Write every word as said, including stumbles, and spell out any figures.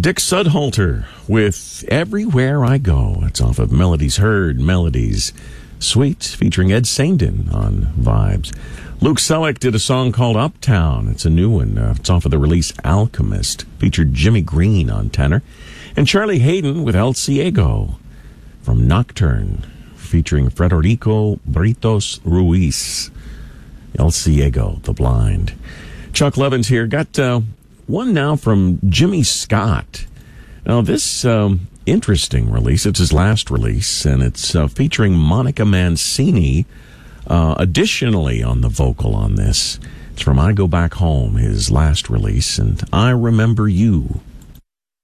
Dick Sudhalter with Everywhere I Go. It's off of Melodies Heard, Melodies Sweet, featuring Ed Saindon on Vibes. Luke Selleck did a song called Uptown. It's a new one. Uh, it's off of the release Alchemist. Featured Jimmy Green on tenor. And Charlie Hayden with El Ciego from Nocturne, featuring Frederico Britos Ruiz. El Ciego, the Blind. Chuck Levins here. Got uh, one now from Jimmy Scott. Now, this um, interesting release, it's his last release, and it's uh, featuring Monica Mancini uh, additionally on the vocal on this. It's from I Go Back Home, his last release, and I Remember You.